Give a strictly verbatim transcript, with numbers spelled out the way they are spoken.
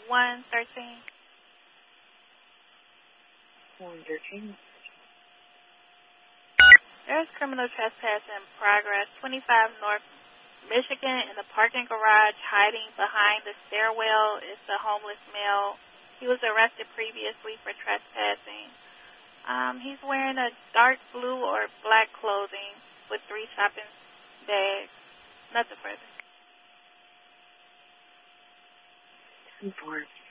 one thirteen. one thirteen. There's criminal trespass in progress, twenty-five North Michigan, in the parking garage, hiding behind the stairwell is the homeless male. He was arrested previously for trespassing. Um, he's wearing a dark blue or black clothing with three shopping bags. Nothing further. ten four.